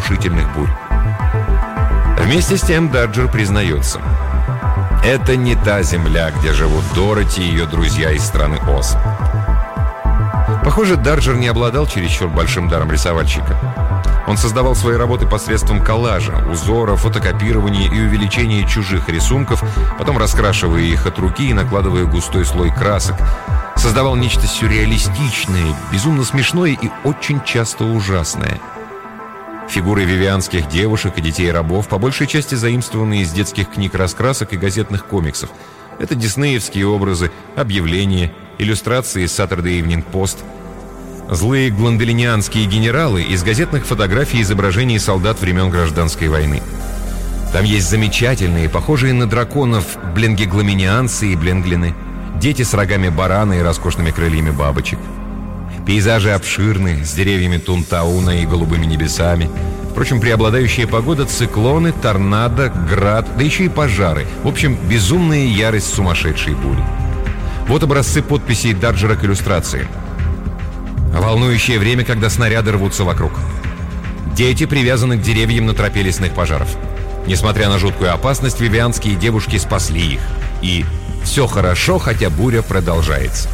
сокрушительных бурь. Вместе с тем Дарджер признается: это не та земля, где живут Дороти и ее друзья из страны Оз. Похоже, Дарджер не обладал чересчур большим даром рисовальщика. Он создавал свои работы посредством коллажа, узора, фотокопирования и увеличения чужих рисунков, потом раскрашивая их от руки и накладывая густой слой красок. Создавал нечто сюрреалистичное, безумно смешное и очень часто ужасное. Фигуры вивианских девушек и детей-рабов по большей части заимствованы из детских книг раскрасок и газетных комиксов. Это диснеевские образы, объявления, иллюстрации из Saturday Evening Post. Злые гланделинианские генералы из газетных фотографий изображений солдат времен Гражданской войны. Там есть замечательные, похожие на драконов, бленгигламинианцы и бленглины, дети с рогами барана и роскошными крыльями бабочек. Пейзажи обширны, с деревьями Тунтауна и голубыми небесами. Впрочем, преобладающая погода — циклоны, торнадо, град, да еще и пожары. В общем, безумная ярость сумасшедшей бури. Вот образцы подписей Дарджера к иллюстрации. Волнующее время, когда снаряды рвутся вокруг. Дети привязаны к деревьям на тропе лесных пожаров. Несмотря на жуткую опасность, вивианские девушки спасли их. И все хорошо, хотя буря продолжается.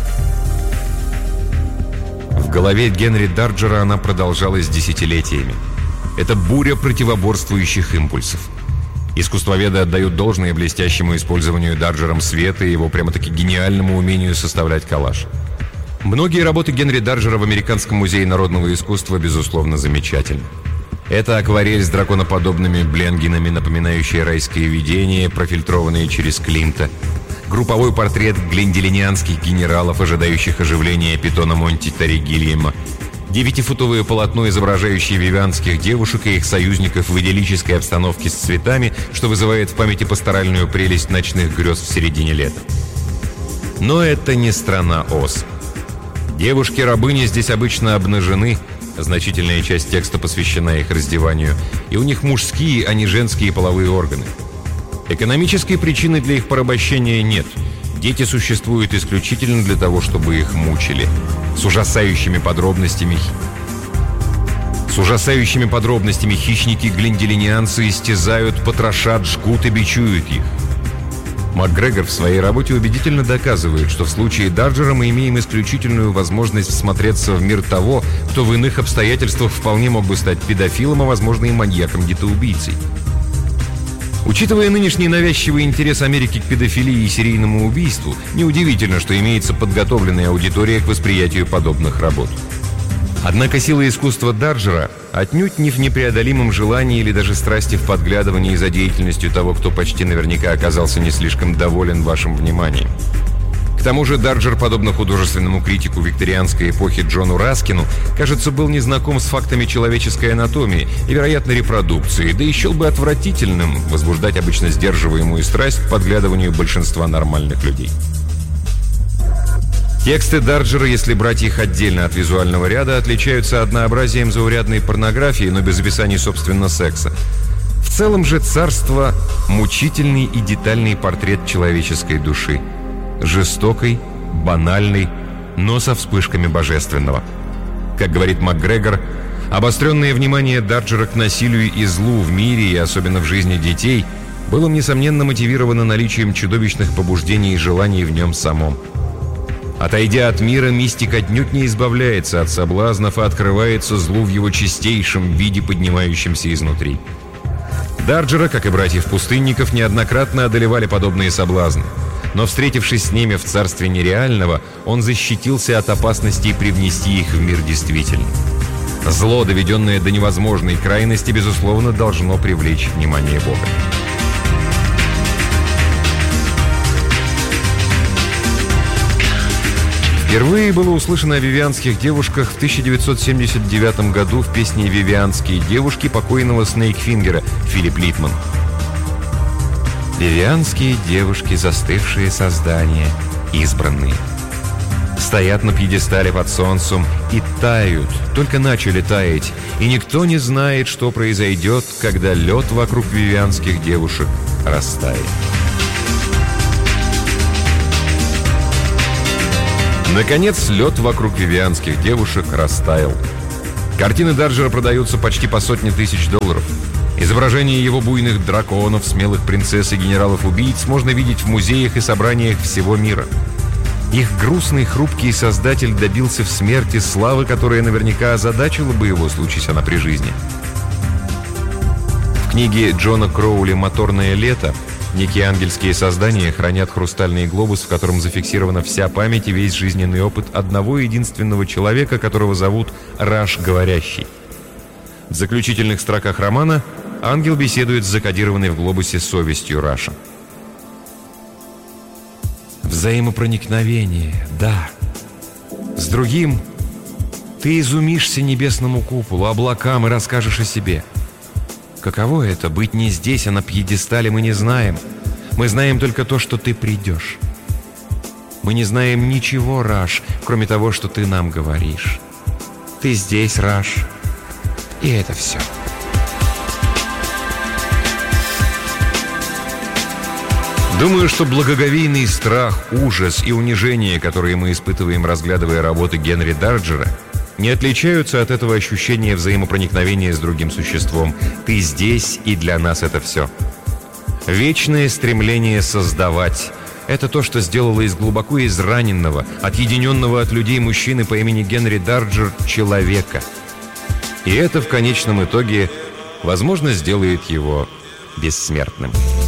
В голове Генри Дарджера она продолжалась десятилетиями. Это буря противоборствующих импульсов. Искусствоведы отдают должное блестящему использованию Дарджером света и его прямо-таки гениальному умению составлять коллаж. Многие работы Генри Дарджера в Американском музее народного искусства, безусловно, замечательны. Это акварель с драконоподобными бленгинами, напоминающая райское видение, профильтрованные через Климта. Групповой портрет гленделинианских генералов, ожидающих оживления питона Монти Терри Гильяма. 9-футовое полотно, изображающее вивианских девушек и их союзников в идиллической обстановке с цветами, что вызывает в памяти пасторальную прелесть ночных грез в середине лета. Но это не страна Оз. Девушки-рабыни здесь обычно обнажены, значительная часть текста посвящена их раздеванию, и у них мужские, а не женские половые органы. Экономической причины для их порабощения нет. Дети существуют исключительно для того, чтобы их мучили. С ужасающими подробностями хищники-гленделинианцы истязают, потрошат, жгут и бичуют их. МакГрегор в своей работе убедительно доказывает, что в случае Дарджера мы имеем исключительную возможность всмотреться в мир того, кто в иных обстоятельствах вполне мог бы стать педофилом, а возможно и маньяком-детоубийцей. Учитывая нынешний навязчивый интерес Америки к педофилии и серийному убийству, неудивительно, что имеется подготовленная аудитория к восприятию подобных работ. Однако сила искусства Дарджера отнюдь не в непреодолимом желании или даже страсти в подглядывании за деятельностью того, кто почти наверняка оказался не слишком доволен вашим вниманием. К тому же Дарджер, подобно художественному критику викторианской эпохи Джону Раскину, кажется, был незнаком с фактами человеческой анатомии и, вероятно, репродукции, да и счел бы отвратительным возбуждать обычно сдерживаемую страсть к подглядыванию большинства нормальных людей. Тексты Дарджера, если брать их отдельно от визуального ряда, отличаются однообразием заурядной порнографии, но без описаний, собственно, секса. В целом же царство – мучительный и детальный портрет человеческой души. Жестокой, банальной, но со вспышками божественного. Как говорит МакГрегор, обостренное внимание Дарджера к насилию и злу в мире и особенно в жизни детей было, несомненно, мотивировано наличием чудовищных побуждений и желаний в нем самом. Отойдя от мира, мистик отнюдь не избавляется от соблазнов и открывается злу в его чистейшем виде, поднимающемся изнутри. Дарджера, как и братьев-пустынников, неоднократно одолевали подобные соблазны. Но, встретившись с ними в царстве нереального, он защитился от опасности привнести их в мир действительный. Зло, доведенное до невозможной крайности, безусловно, должно привлечь внимание Бога. Впервые было услышано о вивианских девушках в 1979 году в песне «Вивианские девушки» покойного Снейкфингера Филипп Литман. Вивианские девушки, застывшие создания, избранные. Стоят на пьедестале под солнцем и тают, только начали таять, и никто не знает, что произойдет, когда лед вокруг вивианских девушек растает. Наконец, лед вокруг вивианских девушек растаял. Картины Дарджера продаются почти по $100 000. Изображения его буйных драконов, смелых принцесс и генералов-убийц можно видеть в музеях и собраниях всего мира. Их грустный, хрупкий создатель добился в смерти славы, которая наверняка озадачила бы его, случись она при жизни. В книге Джона Кроули «Моторное лето» некие ангельские создания хранят хрустальный глобус, в котором зафиксирована вся память и весь жизненный опыт одного единственного человека, которого зовут Раш Говорящий. В заключительных строках романа ангел беседует с закодированной в глобусе совестью Раша. Взаимопроникновение, да. С другим ты изумишься небесному куполу, облакам и расскажешь о себе. Каково это — быть не здесь, а на пьедестале, мы не знаем. Мы знаем только то, что ты придешь. Мы не знаем ничего, Раш, кроме того, что ты нам говоришь. Ты здесь, Раш, и это все. Думаю, что благоговейный страх, ужас и унижение, которые мы испытываем, разглядывая работы Генри Дарджера, не отличаются от этого ощущения взаимопроникновения с другим существом. Ты здесь, и для нас это все. Вечное стремление создавать — это то, что сделало из глубоко израненного, отъединенного от людей мужчины по имени Генри Дарджер человека. И это в конечном итоге, возможно, сделает его бессмертным.